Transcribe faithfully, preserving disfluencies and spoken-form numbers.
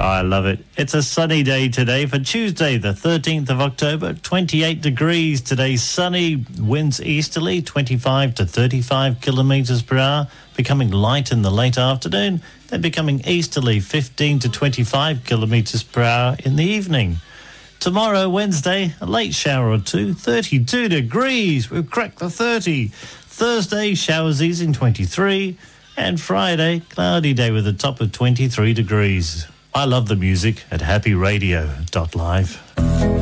I love it. It's a sunny day today for Tuesday, the thirteenth of October. twenty-eight degrees today, sunny, winds easterly, twenty-five to thirty-five kilometres per hour, becoming light in the late afternoon, then becoming easterly, fifteen to twenty-five kilometres per hour in the evening. Tomorrow, Wednesday, a late shower or two, thirty-two degrees. We've cracked the thirty. Thursday, showers easing, twenty-three. And Friday, cloudy day with a top of twenty-three degrees. I love the music at happy radio dot live.